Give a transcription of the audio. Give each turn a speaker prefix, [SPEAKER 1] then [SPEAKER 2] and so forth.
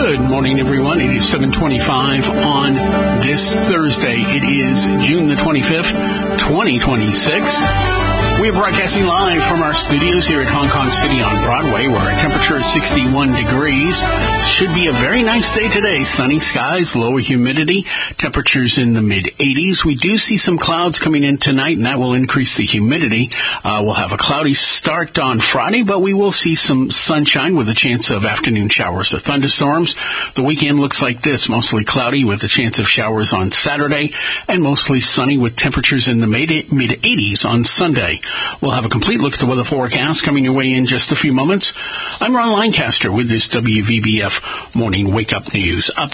[SPEAKER 1] Good morning, everyone. It is 7:25 on this Thursday. It is June the 25th, 2026. We are broadcasting live from our studios here at Hong Kong City on Broadway, where our temperature is 61 degrees. Should be a very nice day today. Sunny skies, lower humidity, temperatures in the mid-80s. We do see some clouds coming in tonight, and that will increase the humidity. We'll have a cloudy start on Friday, but we will see some sunshine with a chance of afternoon showers or thunderstorms. The weekend looks like this, mostly cloudy with a chance of showers on Saturday, and mostly sunny with temperatures in the mid-80s on Sunday. We'll have a complete look at the weather forecast coming your way in just a few moments. I'm Ron Lancaster with this WVBF Morning Wake Up News. Up